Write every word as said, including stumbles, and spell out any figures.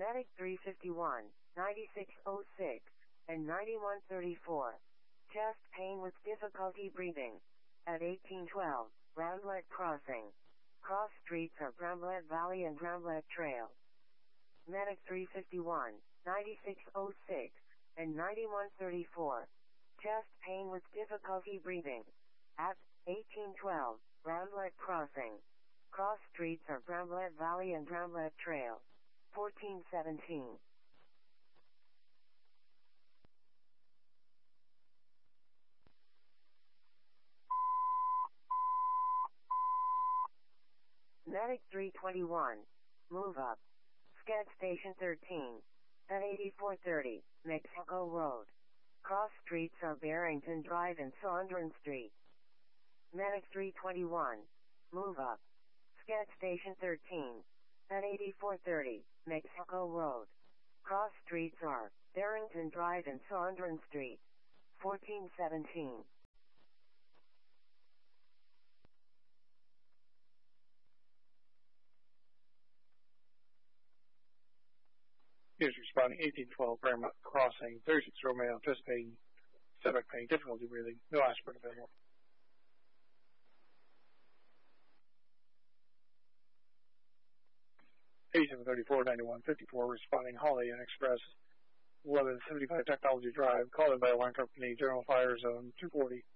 Medic three fifty-one, ninety-six oh six, and ninety-one thirty-four. Chest pain with difficulty breathing. At eighteen twelve, Bramlett Crossing. Cross streets are Bramlett Valley and Bramlett Trail. Medic three fifty-one, ninety-six oh six, and ninety-one thirty-four. Chest pain with difficulty breathing. At eighteen twelve, Bramlett Crossing. Cross streets are Bramlett Valley and Bramlett Trail. fourteen seventeen. Medic three twenty-one. Move up. Sked Station thirteen. At eighty-four thirty, Mexico Road. Cross streets are Barrington Drive and Saunders Street. Medic three twenty-one. Move up. Sked Station thirteen. At eighty-four thirty, Mexico Road. Cross streets are Barrington Drive and Saunders Street. fourteen seventeen. Here's responding eighteen twelve, Bramlett Crossing, thirty-six Romeo, anticipating stomach pain, difficulty breathing, no aspirin available. eighty-seven thirty-four, ninety-one fifty-four, responding Holiday Inn Express, eleven seventy-five Technology Drive, called in by alarm company, General Fire Zone two forty,